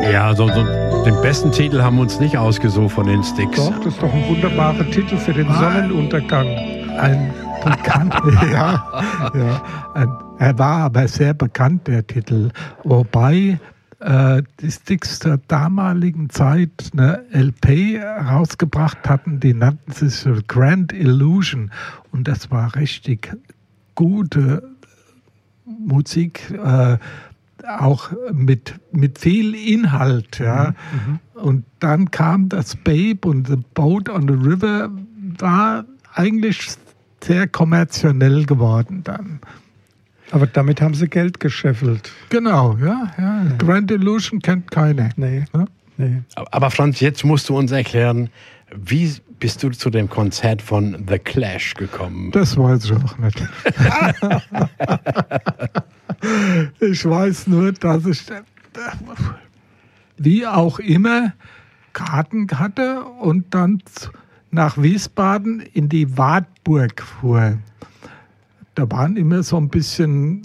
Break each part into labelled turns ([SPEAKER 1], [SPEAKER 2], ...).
[SPEAKER 1] Ja, den besten Titel haben wir uns nicht ausgesucht von den Styx.
[SPEAKER 2] Doch, das ist doch ein wunderbarer Titel für den Sonnenuntergang.
[SPEAKER 3] Ein bekannter, er war aber sehr bekannt, der Titel. Wobei die Styx zur damaligen Zeit eine LP rausgebracht hatten, die nannten sich Grand Illusion. Und das war richtig gute Musik, auch mit viel Inhalt. Ja. Und dann kam das Babe und The Boat on the River, war eigentlich sehr kommerziell geworden dann.
[SPEAKER 2] Aber damit haben sie Geld gescheffelt.
[SPEAKER 3] Genau, ja. Grand Illusion kennt keiner.
[SPEAKER 2] Nee.
[SPEAKER 3] Ja?
[SPEAKER 2] Nee.
[SPEAKER 1] Aber Franz, jetzt musst du uns erklären, wie bist du zu dem Konzert von The Clash gekommen?
[SPEAKER 3] Das weiß ich auch nicht. Ich weiß nur, dass ich wie auch immer Karten hatte und dann nach Wiesbaden in die Wartburg fuhr. Da waren immer so ein bisschen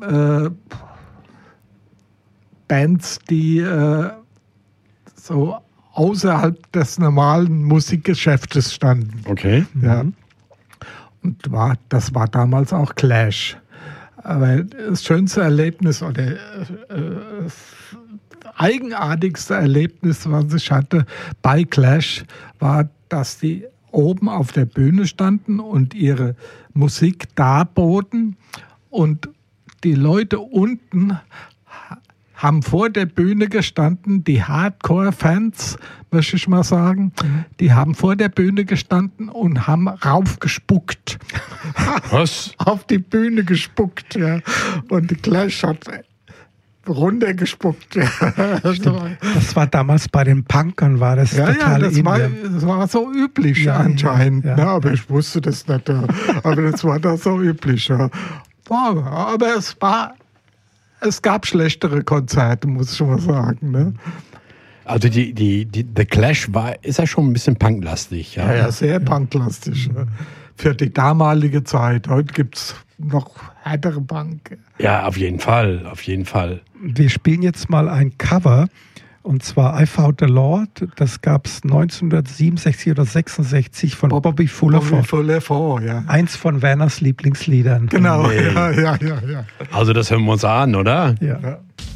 [SPEAKER 3] Bands, die so außerhalb des normalen Musikgeschäftes standen.
[SPEAKER 1] Okay.
[SPEAKER 3] Ja. Und das war damals auch Clash. Aber das schönste Erlebnis oder das eigenartigste Erlebnis, was ich hatte bei Clash, war, dass die oben auf der Bühne standen und ihre Musik darboten und die Leute unten haben vor der Bühne gestanden, die Hardcore-Fans, möchte ich mal sagen, die haben vor der Bühne gestanden und haben raufgespuckt.
[SPEAKER 1] Was?
[SPEAKER 3] Auf die Bühne gespuckt, ja. Und die Clash hat runtergespuckt. Ja.
[SPEAKER 2] Das war damals bei den Punkern, war das total
[SPEAKER 3] das war so üblich anscheinend.
[SPEAKER 2] Ja.
[SPEAKER 3] Ne? Aber ich wusste das nicht. Aber das war da so üblich. Ja. Aber es gab schlechtere Konzerte, muss ich schon mal sagen. Ne?
[SPEAKER 1] Also The Clash ist ja schon ein bisschen punklastig.
[SPEAKER 3] Ja, sehr punklastig. Ja. Für die damalige Zeit. Heute gibt es noch härtere Punk.
[SPEAKER 1] Ja, auf jeden Fall.
[SPEAKER 2] Wir spielen jetzt mal ein Cover, und zwar I Found the Lord. Das gab es 1967 oder 66 von Bobby Fuller Four.
[SPEAKER 3] Ja.
[SPEAKER 2] Eins von Werners Lieblingsliedern.
[SPEAKER 3] Genau,
[SPEAKER 1] Nee.
[SPEAKER 3] ja.
[SPEAKER 1] Also das hören wir uns an, oder?
[SPEAKER 2] Ja.